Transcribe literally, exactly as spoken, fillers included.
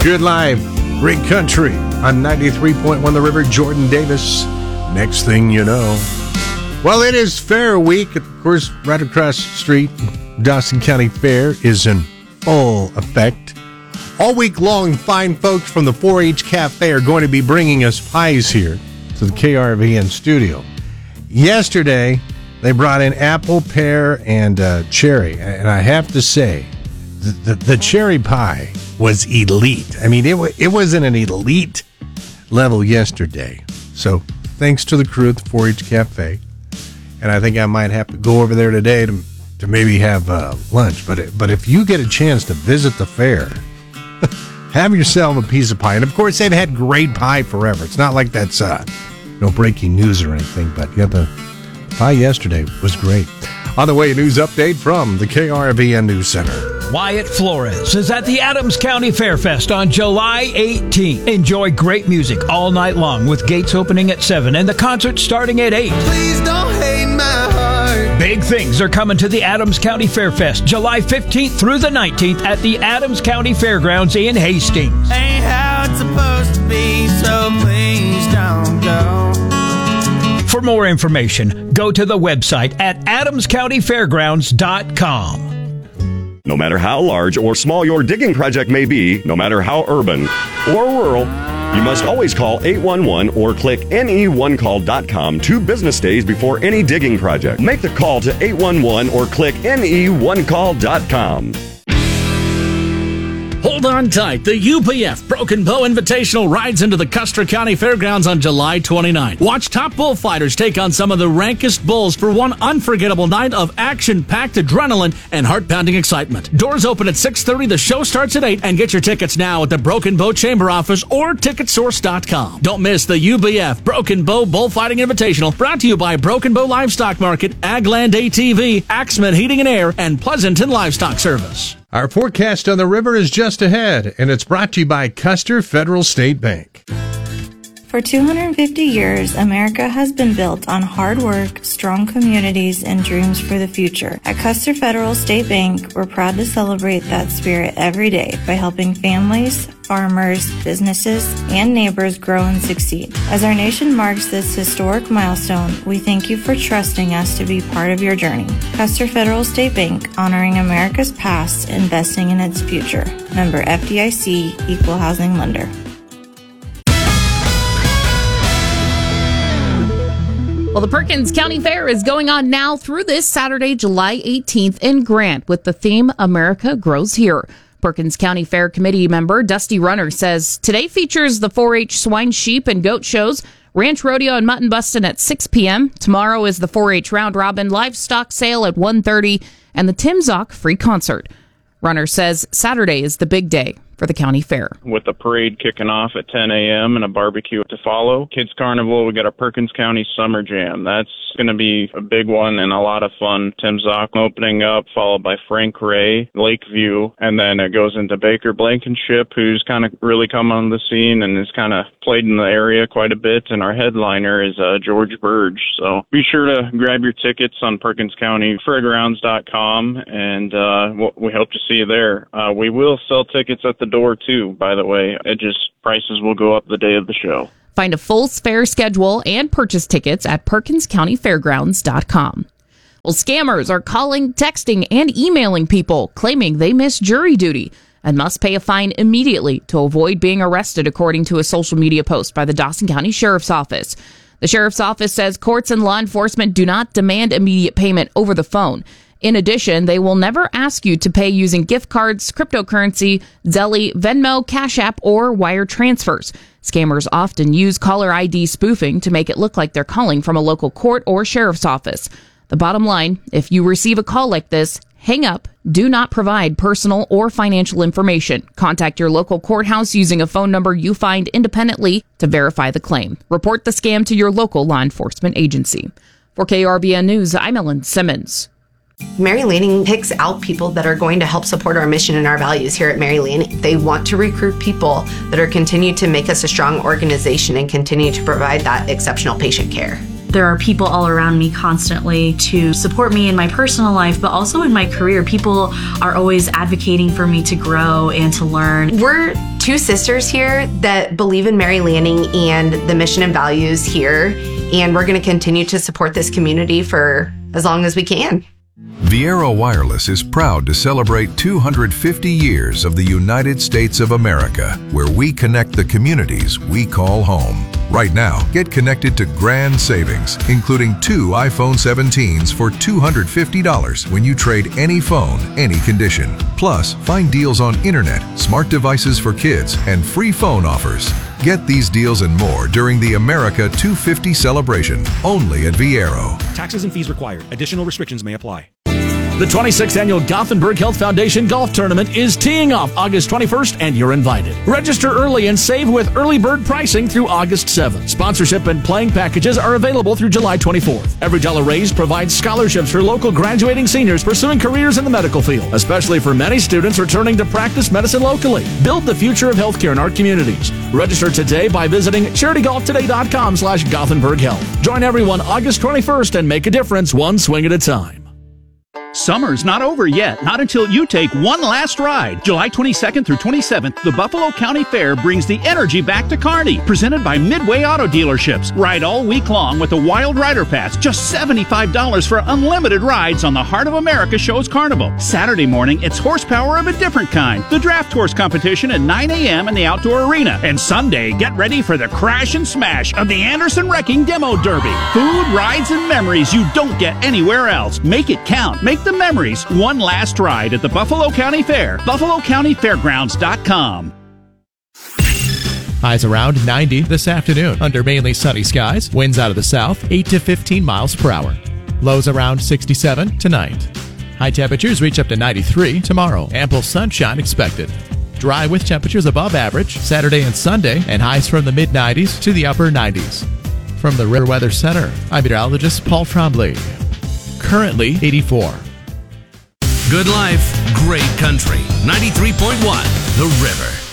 Good live, great country on ninety-three point one The River. Jordan Davis. Next thing you know. Well, it is Fair Week. Of course, right across the street, Dawson County Fair is in full effect. All week long, fine folks from the four H Cafe are going to be bringing us pies here to the K R V N studio. Yesterday, they brought in apple, pear, and uh, cherry. And I have to say, the, the, the cherry pie was elite. I mean, it, w- it was in an elite level yesterday. So thanks to the crew at the four H Cafe. And I think I might have to go over there today to, to maybe have uh, lunch. But, it, but if you get a chance to visit the fair, have yourself a piece of pie. And, of course, they've had great pie forever. It's not like that's uh, no breaking news or anything. But, yeah, the pie yesterday was great. On the way, a news update from the K R V N News Center. Wyatt Flores is at the Adams County Fairfest on July eighteenth. Enjoy great music all night long with gates opening at seven and the concert starting at eight. Please don't hate my heart. Big things are coming to the Adams County Fairfest July fifteenth through the nineteenth at the Adams County Fairgrounds in Hastings. Ain't how it's supposed to be, so please don't go. For more information, go to the website at adams county fairgrounds dot com. No matter how large or small your digging project may be, no matter how urban or rural, you must always call eight one one or click N E one call dot com two business days before any digging project. Make the call to eight one one or click N E one call dot com. Hold on tight. The U P F Broken Bow Invitational rides into the Custer County Fairgrounds on July twenty-ninth. Watch top bullfighters take on some of the rankest bulls for one unforgettable night of action-packed adrenaline and heart-pounding excitement. Doors open at six thirty. The show starts at eight. And get your tickets now at the Broken Bow Chamber office or ticket source dot com. Don't miss the U B F Broken Bow Bullfighting Invitational, brought to you by Broken Bow Livestock Market, Agland A T V, Axman Heating and Air, and Pleasanton Livestock Service. Our forecast on the river is just ahead, and it's brought to you by Custer Federal State Bank. For two hundred fifty years, America has been built on hard work, strong communities, and dreams for the future. At Custer Federal State Bank, we're proud to celebrate that spirit every day by helping families, farmers, businesses, and neighbors grow and succeed. As our nation marks this historic milestone, we thank you for trusting us to be part of your journey. Custer Federal State Bank, honoring America's past, investing in its future. Member F D I C, Equal Housing Lender. Well, the Perkins County Fair is going on now through this Saturday, July eighteenth in Grant with the theme America Grows Here. Perkins County Fair Committee member Dusty Runner says today features the four H swine, sheep, and goat shows, ranch rodeo and mutton busting at six p.m. Tomorrow is the four H round robin livestock sale at one thirty and the Tim Zock free concert. Runner says Saturday is the big day for the county fair. With the parade kicking off at ten a.m. and a barbecue to follow. Kids Carnival, we got a Perkins County Summer Jam. That's going to be a big one and a lot of fun. Tim Zock opening up, followed by Frank Ray, Lakeview, and then it goes into Baker Blankenship, who's kind of really come on the scene and has kind of played in the area quite a bit, and our headliner is uh, George Burge. So be sure to grab your tickets on Perkins County Fairgrounds dot com, and uh, we hope to see you there. Uh, we will sell tickets at the door too, by the way. It just prices will go up the day of the show. Find a full fair schedule and purchase tickets at Perkins County Fairgrounds dot com. Well, scammers are calling, texting, and emailing people claiming they missed jury duty and must pay a fine immediately to avoid being arrested, according to a social media post by the Dawson County Sheriff's Office. The Sheriff's Office says courts and law enforcement do not demand immediate payment over the phone. In addition, they will never ask you to pay using gift cards, cryptocurrency, Zelle, Venmo, Cash App, or wire transfers. Scammers often use caller I D spoofing to make it look like they're calling from a local court or sheriff's office. The bottom line, if you receive a call like this, hang up. Do not provide personal or financial information. Contact your local courthouse using a phone number you find independently to verify the claim. Report the scam to your local law enforcement agency. For K R B N News, I'm Ellen Simmons. Mary Lanning picks out people that are going to help support our mission and our values here at Mary Lanning. They want to recruit people that are continue to make us a strong organization and continue to provide that exceptional patient care. There are people all around me constantly to support me in my personal life, but also in my career. People are always advocating for me to grow and to learn. We're two sisters here that believe in Mary Lanning and the mission and values here, and we're going to continue to support this community for as long as we can. Viaero Wireless is proud to celebrate two hundred fifty years of the United States of America, where we connect the communities we call home. Right now, get connected to grand savings, including two iPhone seventeens for two hundred fifty dollars when you trade any phone, any condition. Plus, find deals on internet, smart devices for kids, and free phone offers. Get these deals and more during the America two fifty celebration, only at Viaero. Taxes and fees required. Additional restrictions may apply. The twenty-sixth Annual Gothenburg Health Foundation Golf Tournament is teeing off August twenty-first, and you're invited. Register early and save with early bird pricing through August seventh. Sponsorship and playing packages are available through July twenty-fourth. Every dollar raised provides scholarships for local graduating seniors pursuing careers in the medical field, especially for many students returning to practice medicine locally. Build the future of healthcare in our communities. Register today by visiting charity golf today dot com slash Gothenburg Health. Join everyone August twenty-first and make a difference one swing at a time. Summer's not over yet, not until you take one last ride. July twenty-second through twenty-seventh, the Buffalo County Fair brings the energy back to Kearney, presented by Midway Auto Dealerships. Ride all week long with a Wild Rider Pass, just seventy-five dollars for unlimited rides on the Heart of America Show's Carnival. Saturday morning, it's horsepower of a different kind. The Draft Horse competition at nine a.m. in the Outdoor Arena. And Sunday, get ready for the crash and smash of the Anderson Wrecking Demo Derby. Food, rides, and memories you don't get anywhere else. Make it count. Make the memories one last ride at the Buffalo County Fair. buffalo county fairgrounds dot com. Highs around ninety this afternoon under mainly sunny skies. Winds out of the south, eight to fifteen miles per hour. Lows around sixty-seven tonight. High temperatures reach up to ninety-three tomorrow. Ample sunshine expected. Dry with temperatures above average Saturday and Sunday, and highs from the mid nineties to the upper nineties. From the River Weather Center, I'm meteorologist Paul Trombley. Currently eighty-four. Good life, great country. ninety-three point one, The River.